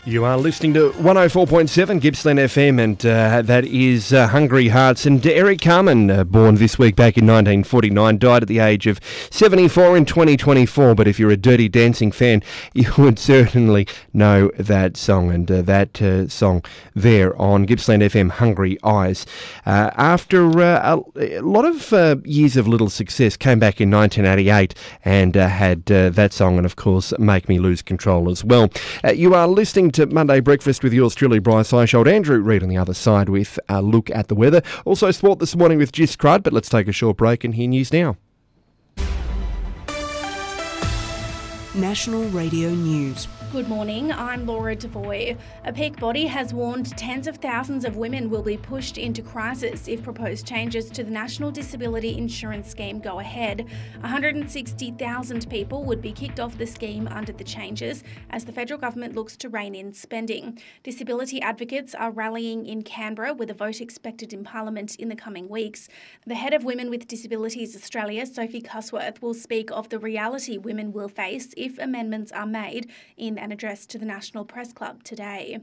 You are listening to 104.7 Gippsland FM, and that is Hungry Hearts. And Eric Carmen, born this week back in 1949, died at the age of 74 in 2024. But if you're a Dirty Dancing fan, you would certainly know that song. And that song there on Gippsland FM, Hungry Eyes. After a lot of years of little success, came back in 1988 and had that song and, of course, Make Me Lose Control as well. You are listening to Monday Breakfast with yours truly, Bryce Eishold. Andrew Reid on the other side with a look at the weather. Also sport this morning with Gist Crud, but let's take a short break and hear news now. National Radio News. Good morning, I'm Laura Devoy. A peak body has warned tens of thousands of women will be pushed into crisis if proposed changes to the National Disability Insurance Scheme go ahead. 160,000 people would be kicked off the scheme under the changes as the federal government looks to rein in spending. Disability advocates are rallying in Canberra with a vote expected in Parliament in the coming weeks. The head of Women with Disabilities Australia, Sophie Cusworth, will speak of the reality women will face if amendments are made in an address to the National Press Club today.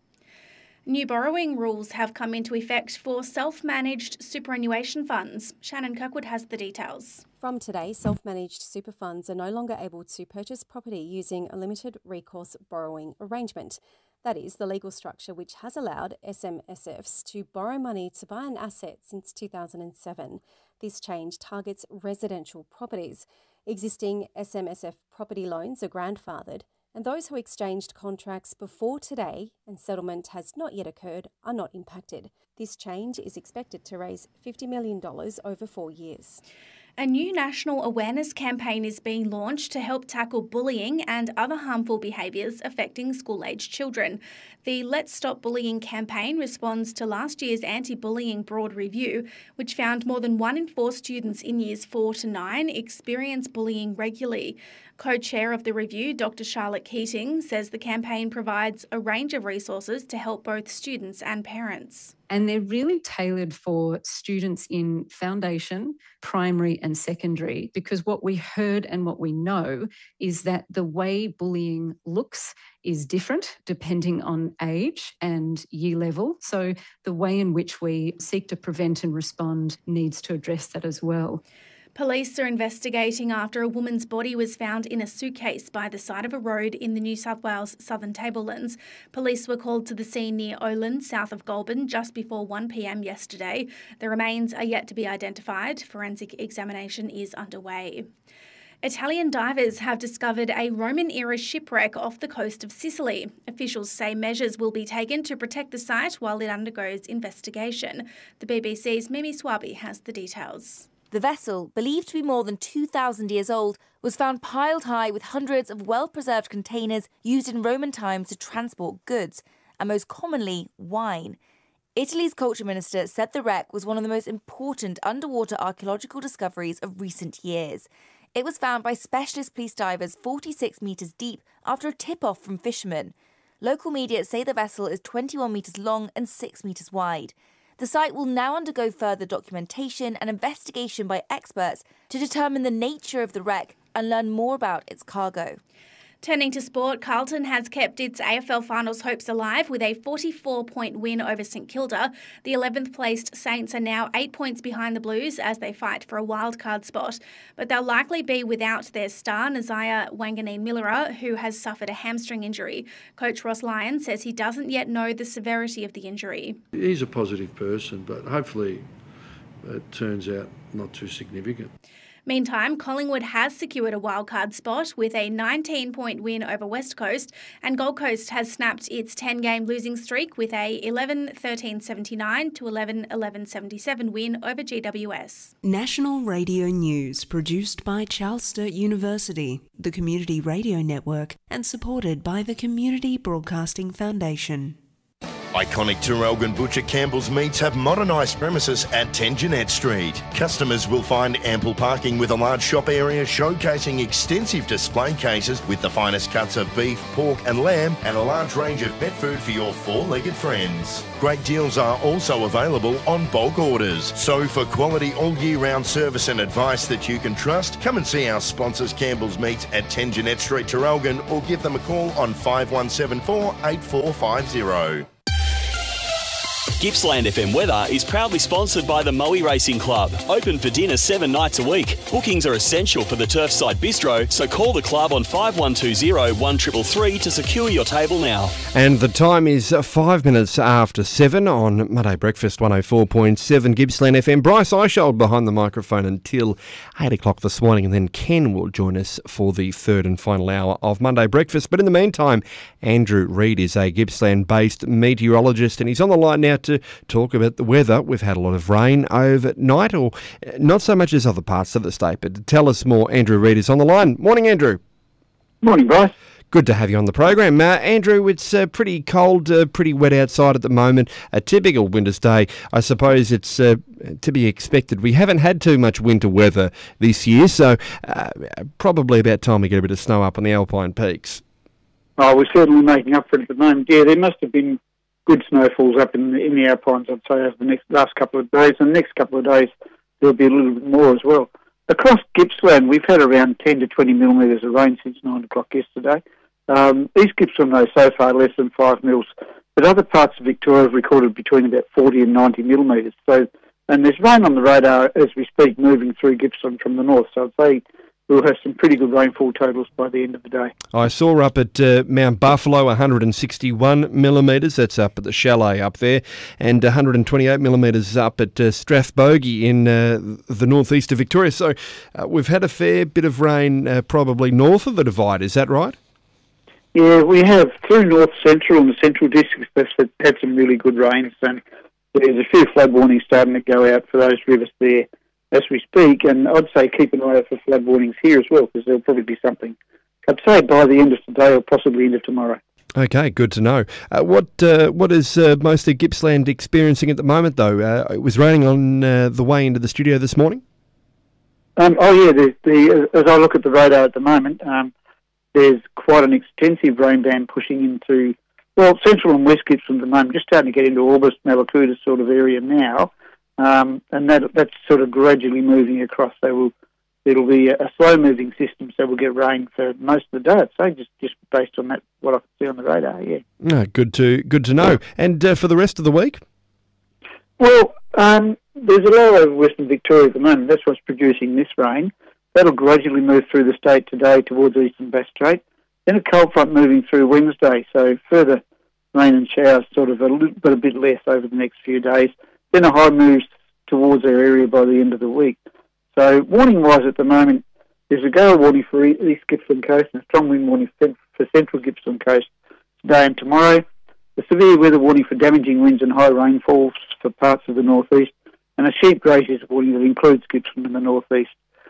New borrowing rules have come into effect for self-managed superannuation funds. Shannon Kirkwood has the details. From today, self-managed super funds are no longer able to purchase property using a limited recourse borrowing arrangement. That is the legal structure which has allowed SMSFs to borrow money to buy an asset since 2007. This change targets residential properties. Existing SMSF property loans are grandfathered, and those who exchanged contracts before today and settlement has not yet occurred are not impacted. This change is expected to raise $50 million over 4 years. A new national awareness campaign is being launched to help tackle bullying and other harmful behaviours affecting school-aged children. The Let's Stop Bullying campaign responds to last year's anti-bullying broad review, which found more than 1 in 4 students in years 4 to 9 experience bullying regularly. Co-chair of the review, Dr. Charlotte Keating, says the campaign provides a range of resources to help both students and parents. And they're really tailored for students in foundation, primary and secondary, because what we heard and what we know is that the way bullying looks is different depending on age and year level. So the way in which we seek to prevent and respond needs to address that as well. Police are investigating after a woman's body was found in a suitcase by the side of a road in the New South Wales Southern Tablelands. Police were called to the scene near Oland, south of Goulburn, just before 1 p.m. yesterday. The remains are yet to be identified. Forensic examination is underway. Italian divers have discovered a Roman-era shipwreck off the coast of Sicily. Officials say measures will be taken to protect the site while it undergoes investigation. The BBC's Mimi Swaby has the details. The vessel, believed to be more than 2,000 years old, was found piled high with hundreds of well-preserved containers used in Roman times to transport goods, and most commonly, wine. Italy's culture minister said the wreck was one of the most important underwater archaeological discoveries of recent years. It was found by specialist police divers 46 metres deep after a tip-off from fishermen. Local media say the vessel is 21 metres long and 6 metres wide. The site will now undergo further documentation and investigation by experts to determine the nature of the wreck and learn more about its cargo. Turning to sport, Carlton has kept its AFL finals hopes alive with a 44-point win over St Kilda. The 11th placed Saints are now 8 points behind the Blues as they fight for a wildcard spot. But they'll likely be without their star, Nazaya Wanganeen-Millera, who has suffered a hamstring injury. Coach Ross Lyon says he doesn't yet know the severity of the injury. He's a positive person, but hopefully it turns out not too significant. Meantime, Collingwood has secured a wildcard spot with a 19-point win over West Coast, and Gold Coast has snapped its 10-game losing streak with a 11-13-79 to 11-11-77 win over GWS. National Radio News, produced by Charles Sturt University, the Community Radio Network, and supported by the Community Broadcasting Foundation. Iconic Traralgon Butcher Campbell's Meats have modernised premises at 10 Jeanette Street. Customers will find ample parking with a large shop area showcasing extensive display cases with the finest cuts of beef, pork and lamb and a large range of pet food for your four-legged friends. Great deals are also available on bulk orders. So for quality all-year-round service and advice that you can trust, come and see our sponsors Campbell's Meats at 10 Jeanette Street, Traralgon, or give them a call on 5174 8450. Gippsland FM Weather is proudly sponsored by the Moe Racing Club. Open for dinner 7 nights a week. Bookings are essential for the Turfside Bistro, so call the club on 5120 1333 to secure your table now. And the time is 5 minutes after 7 on Monday Breakfast 104.7 Gippsland FM. Bryce Eishold behind the microphone until 8 o'clock this morning, and then Ken will join us for the third and final hour of Monday Breakfast. But in the meantime, Andrew Reid is a Gippsland-based meteorologist, and he's on the line now to talk about the weather. We've had a lot of rain overnight, or not so much as other parts of the state, but to tell us more, Andrew Reid is on the line. Morning, Andrew. Morning, Bryce. Good to have you on the program. Andrew, it's pretty cold, pretty wet outside at the moment. A typical winter's day. I suppose it's to be expected. We haven't had too much winter weather this year, so probably about time we get a bit of snow up on the Alpine peaks. Oh, we're certainly making up for it at the moment. Yeah, there must have been good snowfalls up in the Alpines, I'd say, over the last couple of days. And the next couple of days, there'll be a little bit more as well. Across Gippsland, we've had around 10 to 20 millimetres of rain since 9 o'clock yesterday. East Gippsland, though, so far less than 5 mils. But other parts of Victoria have recorded between about 40 and 90 millimetres. So, and there's rain on the radar as we speak, moving through Gippsland from the north. So I'd say we'll have some pretty good rainfall totals by the end of the day. I saw up at Mount Buffalo 161 millimetres, that's up at the chalet up there, and 128 millimetres up at Strathbogie in the northeast of Victoria. So we've had a fair bit of rain probably north of the Divide, is that right? Yeah, we have through North Central and the Central Districts. They've had some really good rains, and there's a few flood warnings starting to go out for those rivers there as we speak, and I'd say keep an eye out for flood warnings here as well, because there'll probably be something, I'd say, by the end of today or possibly end of tomorrow. Okay, good to know. What is most of Gippsland experiencing at the moment, though? It was raining on the way into the studio this morning? As I look at the radar at the moment, there's quite an extensive rain band pushing into, well, central and west Gippsland at the moment, just starting to get into Orbost, Mallacoota sort of area now. And that's sort of gradually moving across. So it'll be a slow-moving system, so we'll get rain for most of the day. So just based on that, what I can see on the radar, yeah. No, good to know. And for the rest of the week? Well, there's a low over Western Victoria at the moment. That's what's producing this rain. That'll gradually move through the state today towards Eastern Bass Strait. Then a cold front moving through Wednesday, so further rain and showers, sort of a bit less over the next few days. Then a high moves towards our area by the end of the week. So warning-wise at the moment, there's a gale warning for East Gippsland Coast and a strong wind warning for Central Gippsland Coast today and tomorrow. A severe weather warning for damaging winds and high rainfalls for parts of the northeast, and a sheep grazers warning that includes Gippsland in the northeast.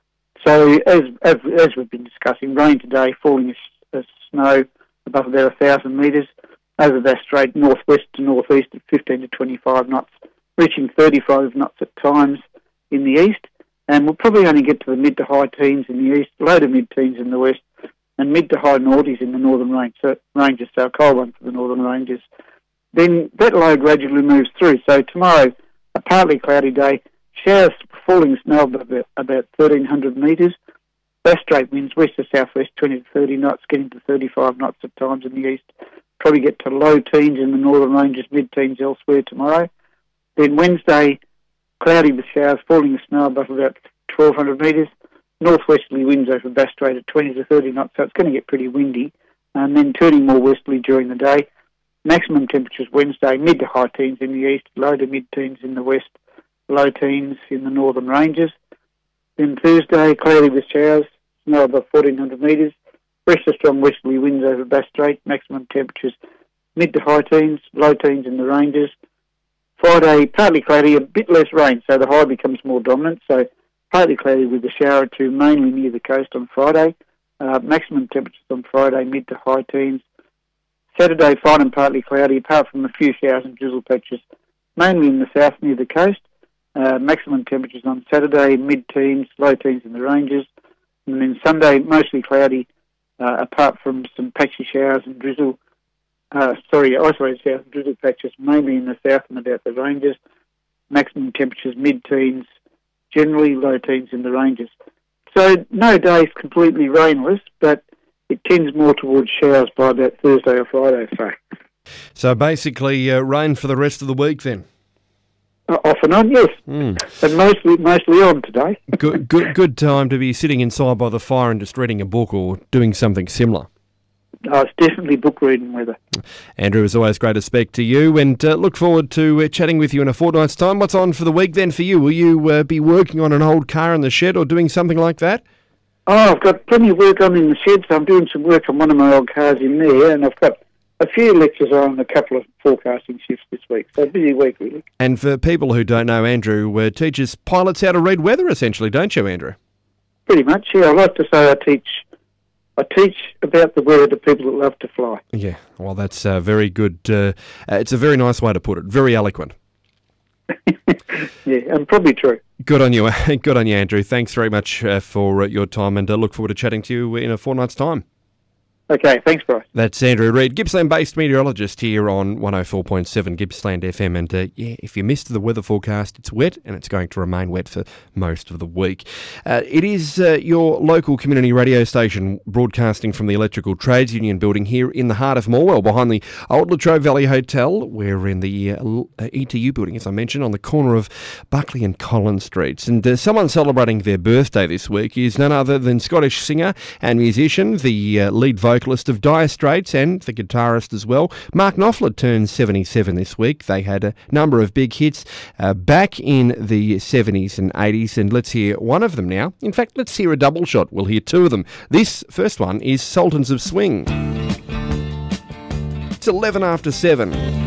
So as we've been discussing, rain today, falling as snow above about 1,000 metres over Bass Strait, northwest to northeast at 15 to 25 knots, reaching 35 knots at times in the east, and we'll probably only get to the mid to high teens in the east, low to mid teens in the west, and mid to high noughties in the northern ranges, so a cold one for the northern ranges. Then that low gradually moves through, so tomorrow, a partly cloudy day, showers falling snow about 1,300 metres, Bass Strait winds west to southwest 20 to 30 knots, getting to 35 knots at times in the east, probably get to low teens in the northern ranges, mid-teens elsewhere tomorrow. Then Wednesday, cloudy with showers, falling snow above about 1,200 metres, northwesterly winds over Bass Strait at 20 to 30 knots, so it's going to get pretty windy, and then turning more westerly during the day. Maximum temperatures Wednesday, mid to high teens in the east, low to mid-teens in the west, low teens in the northern ranges. Then Thursday, cloudy with showers, snow above 1,400 metres, fresh to strong westerly winds over Bass Strait, maximum temperatures mid to high teens, low teens in the ranges. Friday, partly cloudy, a bit less rain, so the high becomes more dominant, so partly cloudy with a shower or two, mainly near the coast on Friday. Maximum temperatures on Friday, mid to high teens. Saturday, fine and partly cloudy, apart from a few showers and drizzle patches, mainly in the south near the coast. Maximum temperatures on Saturday, mid-teens, low teens in the ranges. And then Sunday, mostly cloudy, apart from some patchy showers and drizzle. Isolated showers and drizzle patches, mainly in the south and about the ranges. Maximum temperatures mid-teens, generally low teens in the ranges. So no days completely rainless, but it tends more towards showers by about Thursday or Friday. So basically rain for the rest of the week then? Off and on, yes. And mostly on today. Good time to be sitting inside by the fire and just reading a book or doing something similar. It's definitely book reading weather. Andrew, it's always great to speak to you, and look forward to chatting with you in a fortnight's time. What's on for the week then for you? Will you be working on an old car in the shed or doing something like that? I've got plenty of work on in the shed, so I'm doing some work on one of my old cars in there, and I've got a few lectures on a couple of forecasting shifts this week. So a busy week, really. And for people who don't know, Andrew teaches pilots how to read weather, essentially, don't you, Andrew? Pretty much, yeah. I like to say I teach about the weather to people that love to fly. Yeah, well, that's very good. It's a very nice way to put it. Very eloquent. Yeah, and probably true. Good on you. Good on you, Andrew. Thanks very much for your time, and look forward to chatting to you in a fortnight's time. Okay, thanks, Bryce. That's Andrew Reid, Gippsland-based meteorologist here on 104.7 Gippsland FM. And if you missed the weather forecast, it's wet and it's going to remain wet for most of the week. It is your local community radio station broadcasting from the Electrical Trades Union building here in the heart of Morwell, behind the old Latrobe Valley Hotel. We're in the ETU building, as I mentioned, on the corner of Buckley and Collins Streets. And someone celebrating their birthday this week is none other than Scottish singer and musician, the lead vocalist of Dire Straits and the guitarist as well. Mark Knopfler turned 77 this week. They had a number of big hits back in the 70s and 80s, and let's hear one of them now. In fact, let's hear a double shot. We'll hear two of them. This first one is Sultans of Swing. It's 11 after 7.